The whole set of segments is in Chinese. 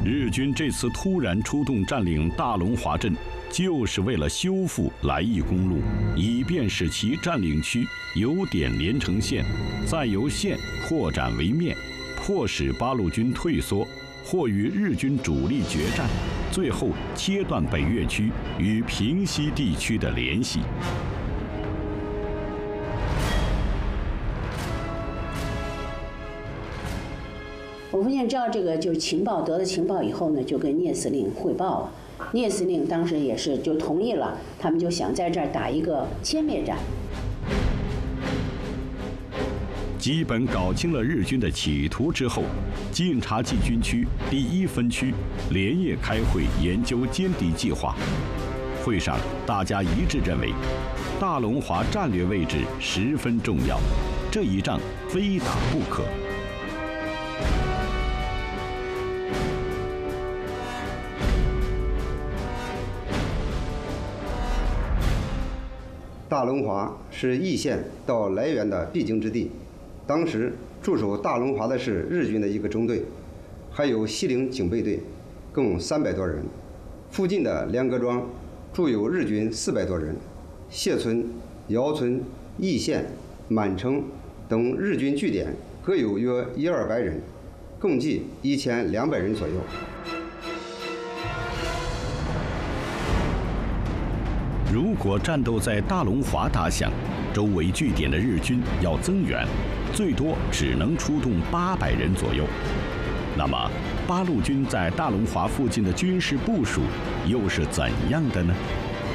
日军这次突然出动占领大龙华镇，就是为了修复来义公路，以便使其占领区由点连成线，再由线扩展为面，迫使八路军退缩，或与日军主力决战，最后切断北越区与平西地区的联系。 我发现知道这个就是情报，得了情报以后呢，就跟聂司令汇报了。聂司令当时也是就同意了，他们就想在这儿打一个歼灭战。 基本搞清了日军的企图之后，晋察冀军区第1分区连夜开会研究歼敌计划。会上，大家一致认为，大龙华战略位置十分重要，这一仗非打不可。 大龙华是易县到涞源的必经之地，当时驻守大龙华的是日军的一个中队，还有西陵警备队，共300多人。附近的梁各庄驻有日军400多人，谢村、姚村、易县、满城等日军据点各有约100-200人，共计1200人左右。 如果战斗在大龙华打响，周围据点的日军要增援，最多只能出动800人左右。那么，八路军在大龙华附近的军事部署又是怎样的呢？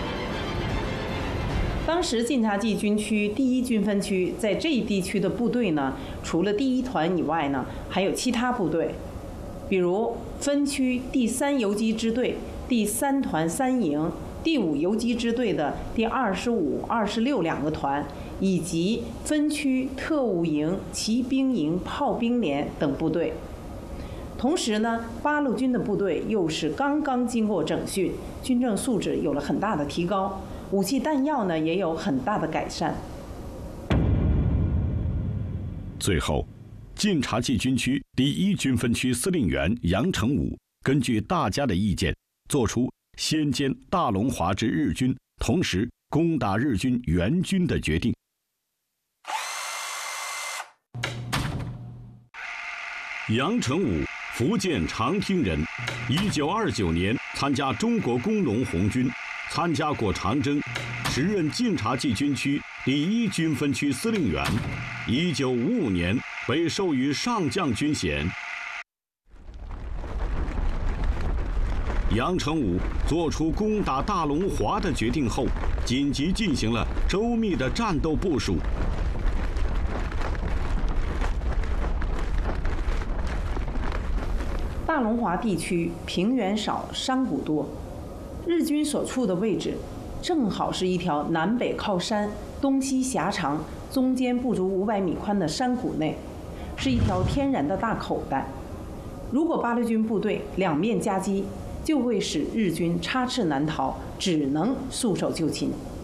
当时晋察冀军区第1军分区在这一地区的部队呢，除了第1团以外呢，还有其他部队，比如分区第3游击支队、第3团3营。第5游击支队的第25、26两个团，以及分区特务营、骑兵营、炮兵连等部队。同时呢，八路军的部队又是刚刚经过整训，军政素质有了很大的提高，武器弹药呢也有很大的改善。 最后，晋察冀军区第1军分区司令员杨成武根据大家的意见，做出先歼大龙华之日军，同时攻打日军援军的决定。杨成武，福建长汀人，1929年参加中国工农红军，参加过长征，时任晋察冀军区第1军分区司令员。1955年被授予上将军衔。杨成武做出攻打大龙华的决定后，紧急进行了周密的战斗部署。 大龙华地区平原少，山谷多，日军所处的位置正好是一条南北靠山、东西狭长、中间不足500米宽的山谷内，是一条天然的大口袋。如果八路军部队两面夹击，就会使日军插翅难逃，只能束手就擒。